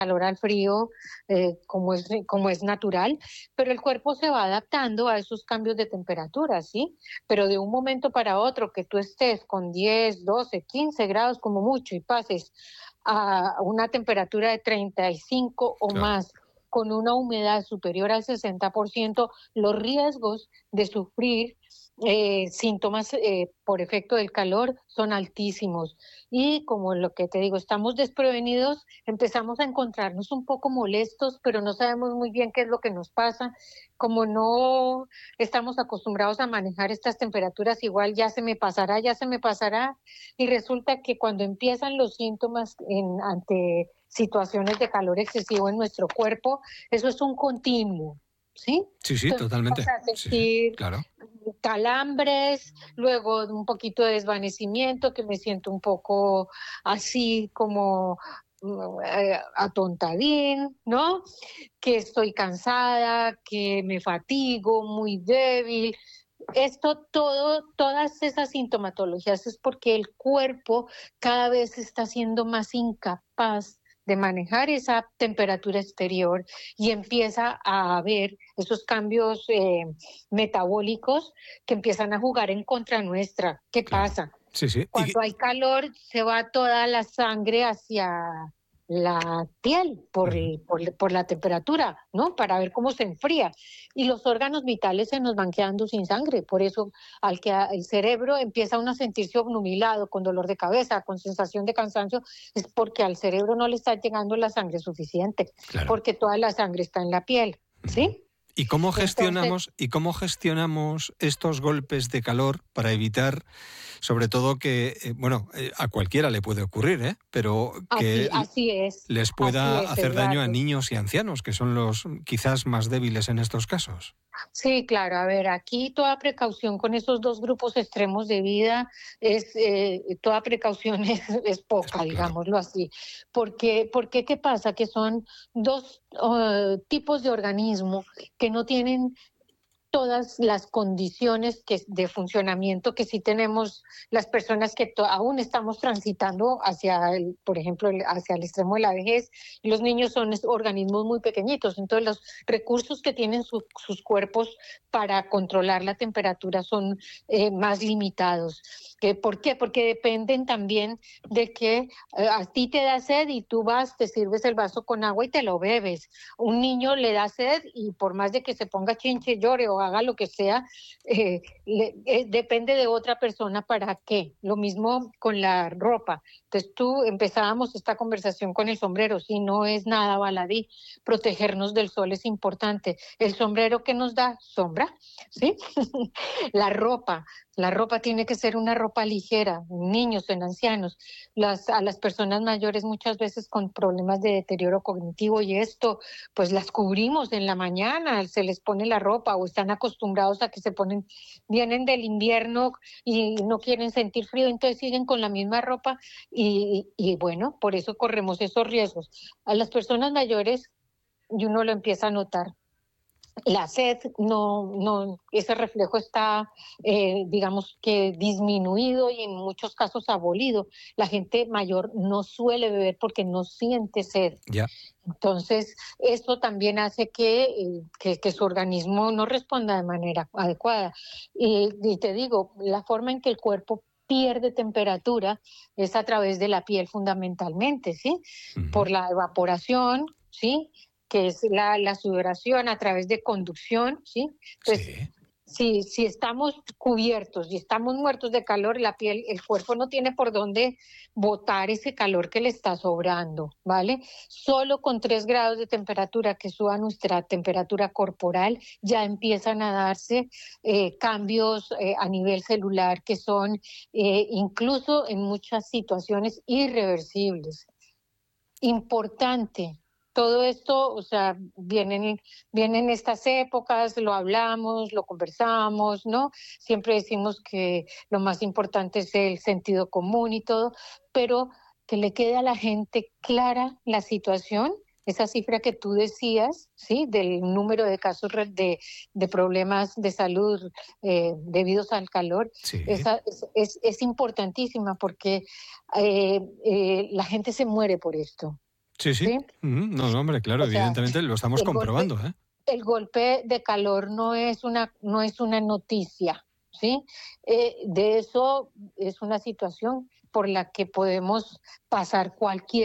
calor al frío, como es natural, pero el cuerpo se va adaptando a esos cambios de temperatura, ¿sí? Pero de un momento para otro que tú estés con 10, 12, 15 grados como mucho y pases a una temperatura de 35 o Claro. más, con una humedad superior al 60%, los riesgos de sufrir síntomas por efecto del calor son altísimos. Y como lo que te digo, estamos desprevenidos, empezamos a encontrarnos un poco molestos, pero no sabemos muy bien qué es lo que nos pasa. Como no estamos acostumbrados a manejar estas temperaturas, igual ya se me pasará. Y resulta que cuando empiezan los síntomas ante situaciones de calor excesivo en nuestro cuerpo, eso es un continuo, ¿sí? Sí, sí, Entonces vas totalmente. a Sí, sí, sentir claro. calambres, luego un poquito de desvanecimiento, que me siento un poco así como atontadín, ¿no? Que estoy cansada, que me fatigo, muy débil. Esto todo, todas esas sintomatologías es porque el cuerpo cada vez está siendo más incapaz de manejar esa temperatura exterior y empieza a haber esos cambios metabólicos que empiezan a jugar en contra nuestra. ¿Qué Claro. pasa? Sí, sí. Cuando hay calor, se va toda la sangre hacia la piel Ujú. por la temperatura, ¿no? Para ver cómo se enfría. Y los órganos vitales se nos van quedando sin sangre. Por eso, el cerebro empieza uno a sentirse obnubilado, con dolor de cabeza, con sensación de cansancio, es porque al cerebro no le está llegando la sangre suficiente, Claro. porque toda la sangre está en la piel, Ujú. ¿sí? Entonces, ¿Y cómo gestionamos estos golpes de calor para evitar, sobre todo que, a cualquiera le puede ocurrir, pero que les así pueda es, hacer daño a Eduardo. niños y ancianos, que son los quizás más débiles en estos casos? Sí, claro. A ver, aquí toda precaución con esos dos grupos extremos de vida toda precaución es poca, Claro. digámoslo así. Porque ¿qué pasa? Que son dos tipos de organismo que no tienen todas las condiciones de funcionamiento que sí tenemos las personas que aún estamos transitando hacia, por ejemplo, hacia el extremo de la vejez. Los niños son organismos muy pequeñitos, entonces los recursos que tienen sus cuerpos para controlar la temperatura son más limitados. ¿Por qué? Porque dependen también de que a ti te da sed y tú vas, te sirves el vaso con agua y te lo bebes. Un niño le da sed y por más de que se ponga chinche, llore o haga lo que sea, depende de otra persona para qué. Lo mismo con la ropa. Entonces tú empezábamos esta conversación con el sombrero, si no es nada baladí, protegernos del sol es importante. El sombrero que nos da sombra, ¿sí? La ropa. La ropa tiene que ser una ropa ligera, en niños, en ancianos, a las personas mayores muchas veces con problemas de deterioro cognitivo y esto, pues las cubrimos en la mañana, se les pone la ropa o están acostumbrados a que vienen del invierno y no quieren sentir frío, entonces siguen con la misma ropa y bueno, por eso corremos esos riesgos. A las personas mayores y uno lo empieza a notar. La sed, ese reflejo está, digamos que disminuido y en muchos casos abolido. La gente mayor no suele beber porque no siente sed. Ya. Entonces, esto también hace que su organismo no responda de manera adecuada. Y te digo, la forma en que el cuerpo pierde temperatura es a través de la piel fundamentalmente, ¿sí? Ujú. Por la evaporación, ¿sí? Que es la sudoración a través de conducción, ¿sí? Entonces, Sí. si estamos cubiertos y estamos muertos de calor, la piel, el cuerpo no tiene por dónde botar ese calor que le está sobrando, ¿vale? Solo con 3 grados de temperatura que suba nuestra temperatura corporal, ya empiezan a darse cambios a nivel celular que son incluso en muchas situaciones irreversibles. Importante. Todo esto, o sea, vienen estas épocas, lo hablamos, lo conversamos, ¿no? Siempre decimos que lo más importante es el sentido común y todo, pero que le quede a la gente clara la situación, esa cifra que tú decías, ¿sí? Del número de casos de problemas de salud debidos al calor, Sí. esa es importantísima porque la gente se muere por esto. Sí, sí. ¿Sí? No, hombre, claro, O sea, evidentemente lo estamos comprobando, ¿eh? El golpe de calor no es una noticia, ¿sí? De eso es una situación por la que podemos pasar cualquier